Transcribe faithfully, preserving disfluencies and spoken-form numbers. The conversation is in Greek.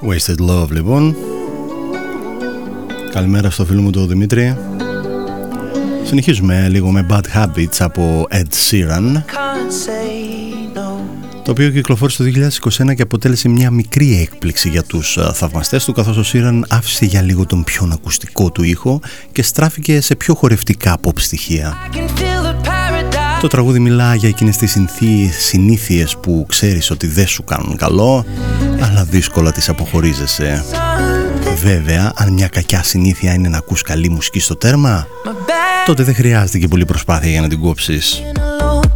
Wasted Love λοιπόν. Καλημέρα στο φίλο μου τον Δημήτρη. Συνεχίζουμε λίγο με Bad Habits από Ed Sheeran, το οποίο κυκλοφόρησε το δύο χιλιάδες είκοσι ένα και αποτέλεσε μια μικρή έκπληξη για τους θαυμαστές του, καθώς ο Sheeran άφησε για λίγο τον πιο ακουστικό του ήχο και στράφηκε σε πιο χορευτικά pop στοιχεία. Το τραγούδι μιλά για εκείνες τις συνήθειες που ξέρεις ότι δεν σου κάνουν καλό, αλλά δύσκολα τις αποχωρίζεσαι. Βέβαια, αν μια κακιά συνήθεια είναι να ακούς καλή μουσική στο τέρμα, τότε δεν χρειάζεται και πολύ προσπάθεια για να την κόψεις.